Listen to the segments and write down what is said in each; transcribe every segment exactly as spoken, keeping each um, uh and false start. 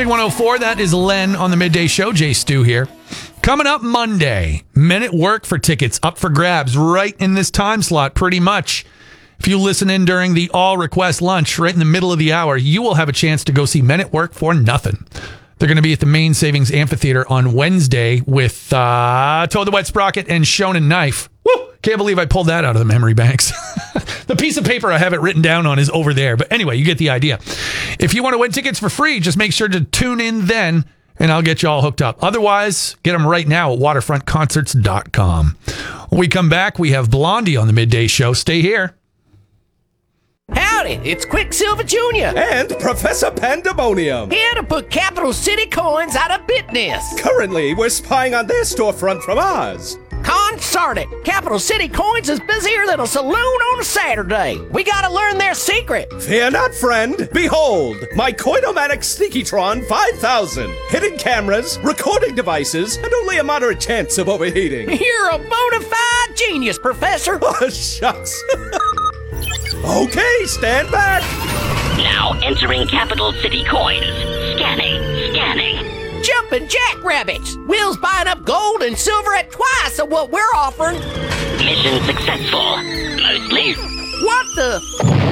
Big one oh four, that is Len on the Midday Show. Jay Stu here. Coming up Monday, Men at Work for tickets up for grabs right in this time slot, pretty much. If you listen in during the all-request lunch right in the middle of the hour, you will have a chance to go see Men at Work for nothing. They're going to be at the Main Savings Amphitheater on Wednesday with uh, Toad the Wet Sprocket and Shonen Knife. Woo! Can't believe I pulled that out of the memory banks. The piece of paper I have it written down on is over there. But anyway, you get the idea. If you want to win tickets for free, just make sure to tune in then, and I'll get you all hooked up. Otherwise, get them right now at waterfront concerts dot com. When we come back, we have Blondie on the Midday Show. Stay here. Howdy, it's Quicksilver Junior And Professor Pandemonium. Here to put Capital City Coins out of business. Currently, we're spying on their storefront from ours. Consort it. Capital City Coins is busier than a saloon on a Saturday. We gotta learn their secret. Fear not, friend. Behold, my Coinomatic Sneakytron five thousand. Hidden cameras, recording devices, and only a moderate chance of overheating. You're a bona fide genius, Professor. Oh, shucks. Okay, stand back. Now entering Capital City Coins. Scanning, scanning. Jumping jackrabbits. Will's buying up gold and silver at twice of what we're offering. Mission successful. Mostly. What the?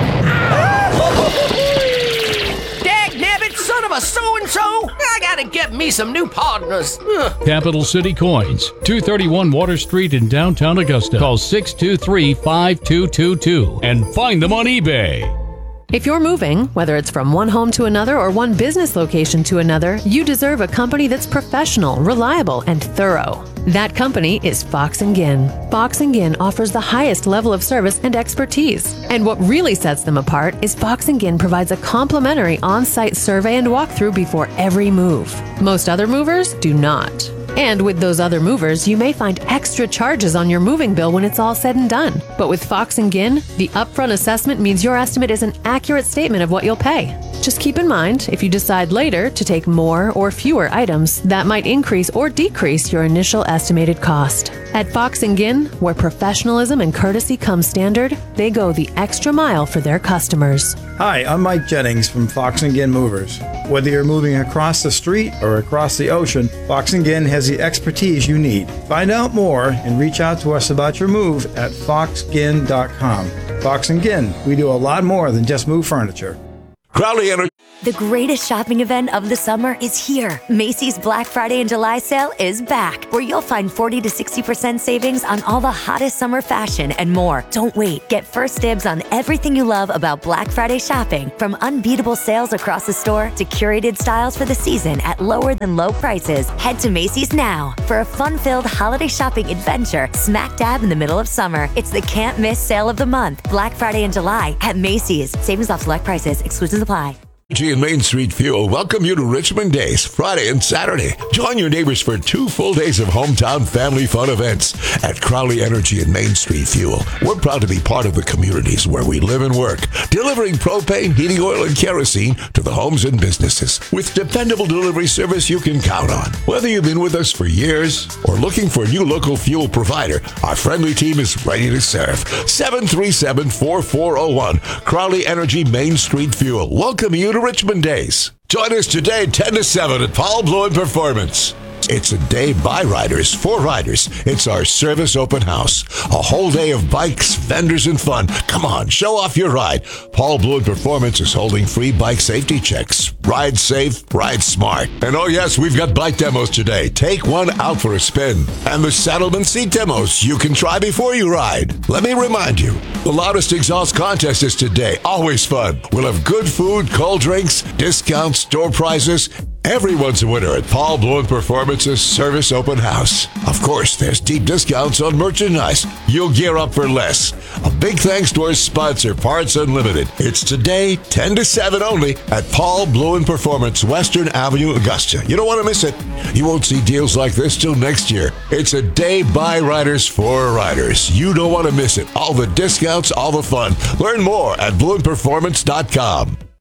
Dag-nabbit, son of a so-and-so. I gotta get me some new partners. Ugh. Capital City Coins, two thirty-one Water Street in downtown Augusta. Call six two three, five two two two and find them on eBay. If you're moving, whether it's from one home to another or one business location to another, you deserve a company that's professional, reliable, and thorough. That company is Fox and Ginn. Fox and Ginn offers the highest level of service and expertise. And what really sets them apart is Fox and Ginn provides a complimentary on-site survey and walkthrough before every move. Most other movers do not. And with those other movers, you may find extra charges on your moving bill when it's all said and done. But with Fox and Ginn, the upfront assessment means your estimate is an accurate statement of what you'll pay. Just keep in mind, if you decide later to take more or fewer items, that might increase or decrease your initial estimated cost. At Fox and Ginn, where professionalism and courtesy come standard, they go the extra mile for their customers. Hi, I'm Mike Jennings from Fox and Ginn Movers. Whether you're moving across the street or across the ocean, Fox and Ginn has the expertise you need. Find out more and reach out to us about your move at fox ginn dot com. Fox and Ginn, we do a lot more than just move furniture. Crowley Energy. The greatest shopping event of the summer is here. Macy's Black Friday and July sale is back, where you'll find forty to sixty percent savings on all the hottest summer fashion and more. Don't wait. Get first dibs on everything you love about Black Friday shopping, from unbeatable sales across the store to curated styles for the season at lower than low prices. Head to Macy's now for a fun-filled holiday shopping adventure smack dab in the middle of summer. It's the can't miss sale of the month, Black Friday and July at Macy's. Savings off select prices. Exclusions apply. Energy and Main Street Fuel welcome you to Richmond Days, Friday and Saturday. Join your neighbors for two full days of hometown family fun events at Crowley Energy and Main Street Fuel. We're proud to be part of the communities where we live and work, delivering propane, heating oil, and kerosene to the homes and businesses with dependable delivery service you can count on. Whether you've been with us for years or looking for a new local fuel provider, our friendly team is ready to serve. seven three seven, four four zero one, Crowley Energy Main Street Fuel. Welcome you to Richmond Days. Join us today ten to seven at Paul Bloin Performance. It's a day by riders, for riders. It's our service open house. A whole day of bikes, vendors, and fun. Come on, show off your ride. Paul Bloin Performance is holding free bike safety checks. Ride safe, ride smart. And oh yes, we've got bike demos today. Take one out for a spin. And the Saddleman seat demos you can try before you ride. Let me remind you, the loudest exhaust contest is today. Always fun. We'll have good food, cold drinks, discounts, store prizes. Everyone's a winner at Paul Bloin Performance's Service Open House. Of course, there's deep discounts on merchandise. You'll gear up for less. A big thanks to our sponsor, Parts Unlimited. It's today, ten to seven only, at Paul Bloin Performance, Western Avenue, Augusta. You don't want to miss it. You won't see deals like this till next year. It's a day by riders for riders. You don't want to miss it. All the discounts, all the fun. Learn more at bloin performance dot com.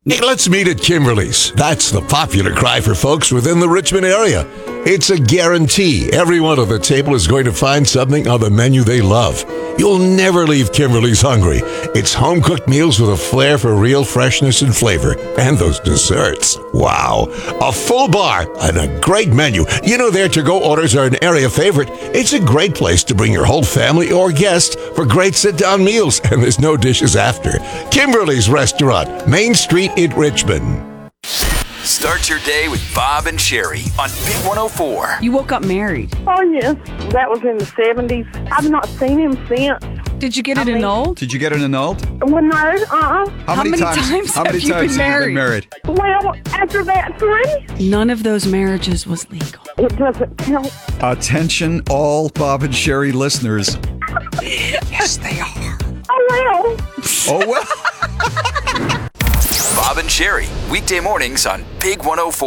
Hey, let's meet at Kimberly's. That's the popular cry for folks within the Richmond area. It's a guarantee everyone at the table is going to find something on the menu they love. You'll never leave Kimberly's hungry. It's home-cooked meals with a flair for real freshness and flavor. And those desserts. Wow. A full bar and a great menu. You know their to-go orders are an area favorite. It's a great place to bring your whole family or guests for great sit-down meals. And there's no dishes after. Kimberly's Restaurant, Main Street in Richmond. Start your day with Bob and Sherry on Big one oh four. You woke up married. Oh, yes. That was in the seventies. I've not seen him since. Did you get it I mean, annulled? Did you get it annulled? Well, no, uh-uh. How, How many, many times, times how many have you times been have you been married? Well, after that, three. None of those marriages was legal. It doesn't count. Attention, all Bob and Sherry listeners. Yes, they are. Oh, well. Oh, well. Bob and Sherry, weekday mornings on Big one oh four.